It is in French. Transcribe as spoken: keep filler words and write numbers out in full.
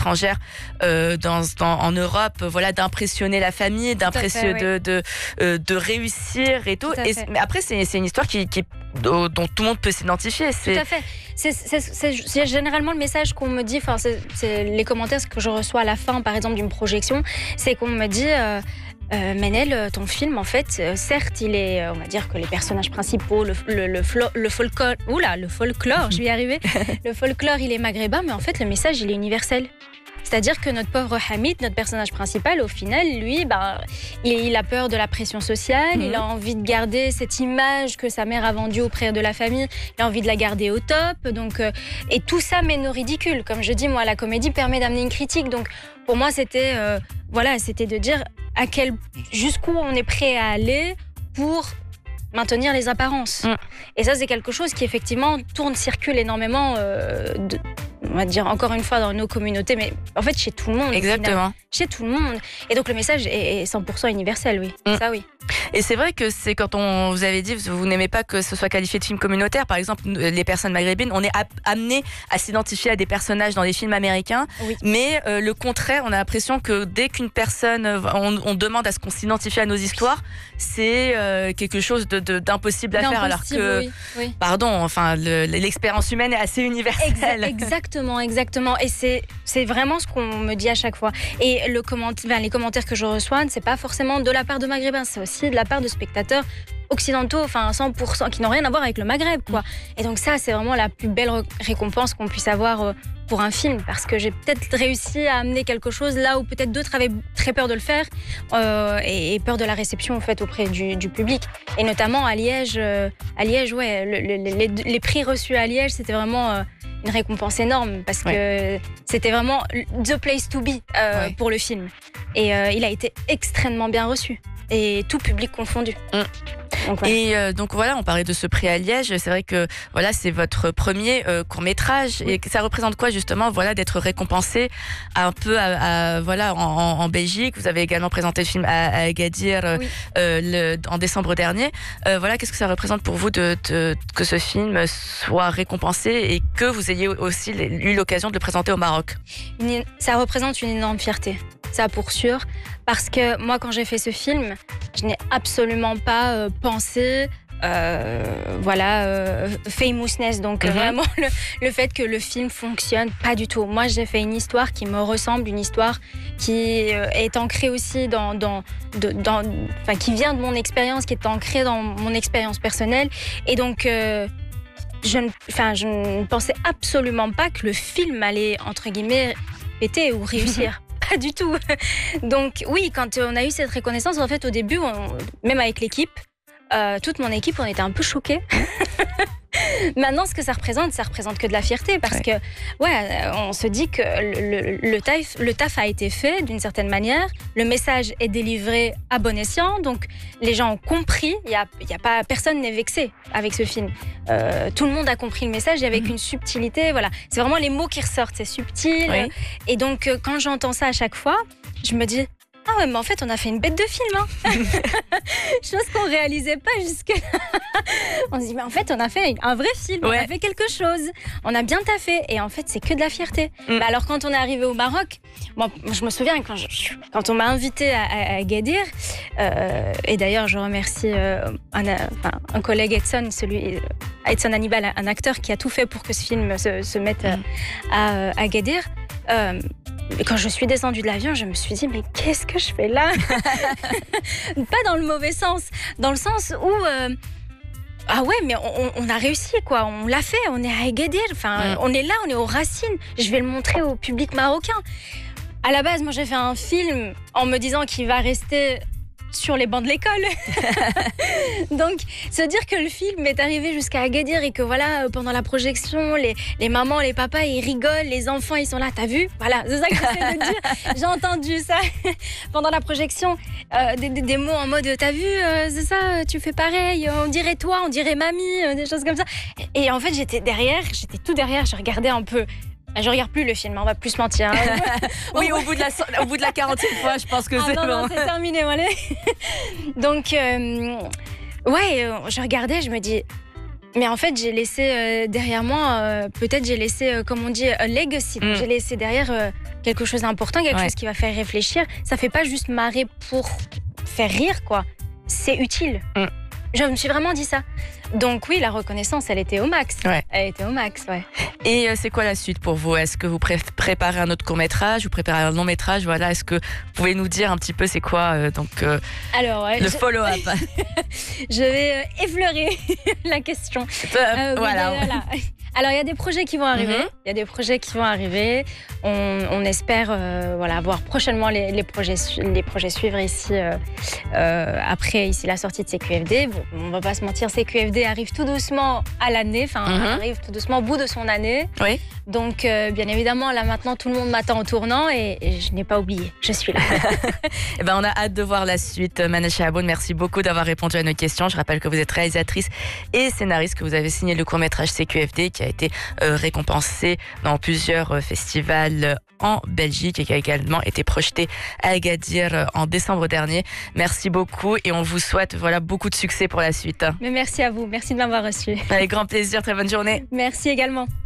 étrangère euh, dans, dans, en Europe, voilà, d'impressionner la famille, d'impressionner, oui. de, de, euh, de réussir et tout. tout Et, mais après, c'est, c'est une histoire qui, qui, dont tout le monde peut s'identifier. C'est... Tout à fait. C'est, c'est, c'est, c'est généralement le message qu'on me dit, enfin, c'est, c'est les commentaires que je reçois à la fin, par exemple, d'une projection, c'est qu'on me dit... Euh, Euh, Manel, ton film, en fait, euh, certes, il est, euh, on va dire que les personnages principaux, le, le, le, flo, le folklore, oula, le folklore, je vais y arriver, le folklore, il est maghrébin, mais en fait, le message, il est universel. C'est-à-dire que notre pauvre Hamid, notre personnage principal, au final, lui, bah, il, il a peur de la pression sociale, mmh. il a envie de garder cette image que sa mère a vendue auprès de la famille, il a envie de la garder au top, donc, euh, et tout ça mène au ridicule. Comme je dis, moi, la comédie permet d'amener une critique, donc pour moi, c'était, euh, voilà, c'était de dire à quel, jusqu'où on est prêt à aller pour maintenir les apparences. Mmh. Et ça, c'est quelque chose qui, effectivement, tourne, circule énormément, euh, de, on va dire encore une fois dans nos communautés, mais en fait chez tout le monde. Exactement. Chez tout le monde. Et donc le message est cent pour cent universel, oui. Mmh. Ça, oui. Et c'est vrai que c'est quand on vous avez dit vous n'aimez pas que ce soit qualifié de film communautaire, par exemple les personnes maghrébines, on est amené à s'identifier à des personnages dans les films américains, oui. mais euh, le contraire, on a l'impression que dès qu'une personne, on, on demande à ce qu'on s'identifie à nos histoires, c'est euh, quelque chose de, de, d'impossible à faire, alors que, oui, oui. pardon, enfin le, l'expérience humaine est assez universelle. Exa- exactement, exactement. Et c'est c'est vraiment ce qu'on me dit à chaque fois. Et le comment, enfin, les commentaires que je reçois, c'est pas forcément de la part de maghrébins, c'est aussi de la part de spectateurs occidentaux, enfin cent pour cent, qui n'ont rien à voir avec le Maghreb, quoi. Et donc ça, c'est vraiment la plus belle récompense qu'on puisse avoir pour un film, parce que j'ai peut-être réussi à amener quelque chose là où peut-être d'autres avaient très peur de le faire, euh, et, et peur de la réception en fait auprès du, du public. Et notamment à Liège, euh, à Liège, ouais, le, le, les, les prix reçus à Liège, c'était vraiment euh, une récompense énorme, parce que ouais. c'était vraiment the place to be euh, ouais. pour le film. Et euh, il a été extrêmement bien reçu. Et tout public confondu. Mmh. Donc, voilà. Et euh, donc voilà, on parlait de ce prix à Liège. C'est vrai que voilà, c'est votre premier euh, court métrage. Oui. Et ça représente quoi justement, voilà, d'être récompensé un peu à, à, voilà, en, en Belgique. Vous avez également présenté le film à, à Agadir oui. euh, le, en décembre dernier. Euh, voilà, qu'est-ce que ça représente pour vous de, de, que ce film soit récompensé et que vous ayez aussi eu l'occasion de le présenter au Maroc? Une, ça représente une énorme fierté. Ça pour sûr, parce que moi quand j'ai fait ce film, je n'ai absolument pas euh, pensé euh, voilà euh, famousness, donc mm-hmm. vraiment le, le fait que le film fonctionne, pas du tout. Moi j'ai fait une histoire qui me ressemble, une histoire qui euh, est ancrée aussi dans, dans, de, dans enfin qui vient de mon expérience, qui est ancrée dans mon expérience personnelle, et donc euh, je ne, enfin je ne pensais absolument pas que le film allait entre guillemets péter ou réussir. Pas du tout. Donc oui, quand on a eu cette reconnaissance, en fait, au début, on, même avec l'équipe, euh, toute mon équipe, on était un peu choqués. Maintenant, ce que ça représente, ça représente que de la fierté, parce ouais. que ouais, on se dit que le, le, le, taf, le taf a été fait d'une certaine manière, le message est délivré à bon escient, donc les gens ont compris. Il y a, il y a pas, personne n'est vexé avec ce film. Euh, tout le monde a compris le message, et avec mmh. une subtilité. Voilà, c'est vraiment les mots qui ressortent, c'est subtil. Oui. Et donc, quand j'entends ça à chaque fois, je me dis. Ah ouais, mais en fait, on a fait une bête de film, hein. Chose qu'on réalisait pas jusque-là. On se dit, mais en fait, on a fait un vrai film, ouais. on a fait quelque chose. On a bien taffé. Et en fait, c'est que de la fierté. Mm. Bah alors, quand on est arrivé au Maroc, bon, je me souviens, quand, je, quand on m'a invité à, à, à Agadir, euh, et d'ailleurs, je remercie euh, un, enfin, un collègue Edson, celui, Edson Hannibal, un acteur qui a tout fait pour que ce film se, se mette mm. à, à Agadir. Euh, Quand je suis descendue de l'avion, je me suis dit, mais qu'est-ce que je fais là? Pas dans le mauvais sens, dans le sens où... Euh, ah ouais, mais on, on a réussi, quoi. On l'a fait, on est à Agadir. Enfin, mm. on est là, on est aux racines. Je vais le montrer au public marocain. À la base, moi, j'ai fait un film en me disant qu'il va rester sur les bancs de l'école. Donc, se dire que le film est arrivé jusqu'à Agadir et que voilà, pendant la projection, les, les mamans, les papas, ils rigolent, les enfants, ils sont là, t'as vu? Voilà, c'est ça que j'essaie de dire. J'ai entendu ça pendant la projection, euh, des, des, des mots en mode, t'as vu, euh, c'est ça, tu fais pareil, on dirait toi, on dirait mamie, euh, des choses comme ça. Et en fait, j'étais derrière, j'étais tout derrière, je regardais un peu. Je regarde plus le film, on va plus se mentir. Hein. Oui, au bout de la au bout de la quarantième fois, je pense que ah c'est non, bon. Non, c'est terminé, voilà. Donc, euh, ouais, je regardais, je me dis, Mais en fait, j'ai laissé euh, derrière moi, euh, peut-être j'ai laissé, euh, comme on dit, un legacy. Mm. J'ai laissé derrière euh, quelque chose d'important, quelque ouais. chose qui va faire réfléchir. Ça fait pas juste marrer pour faire rire, quoi. C'est utile. Mm. Je me suis vraiment dit ça. Donc oui, la reconnaissance, elle était au max. Ouais. Elle était au max, ouais. Et euh, c'est quoi la suite pour vous? Est-ce que vous pré- préparez un autre court-métrage? Vous préparez un long-métrage? Voilà. Est-ce que vous pouvez nous dire un petit peu c'est quoi euh, donc, euh, Alors, ouais, le je... follow-up? Je vais euh, effleurer la question. Euh, euh, voilà. Oui, voilà. Alors, il y a des projets qui vont arriver. Il mm-hmm. y a des projets qui vont arriver. On, on espère euh, voilà, voir prochainement les, les, projets, les projets suivre ici, euh, euh, après ici, la sortie de C Q F D. Bon, on ne va pas se mentir, C Q F D arrive tout doucement à l'année, enfin, mm-hmm. arrive tout doucement au bout de son année. Oui. Donc, euh, bien évidemment, là, maintenant, tout le monde m'attend au tournant et, et je n'ai pas oublié. Je suis là. Eh ben, on a hâte de voir la suite. Manesha Aboun, merci beaucoup d'avoir répondu à nos questions. Je rappelle que vous êtes réalisatrice et scénariste, que vous avez signé le court-métrage C Q F D qui a été euh, récompensé dans plusieurs euh, festivals en Belgique et qui a également été projeté à Agadir euh, en décembre dernier. Merci beaucoup et on vous souhaite voilà, beaucoup de succès pour la suite. Mais merci à vous. Merci de m'avoir reçu. Avec grand plaisir. Très bonne journée. Merci également.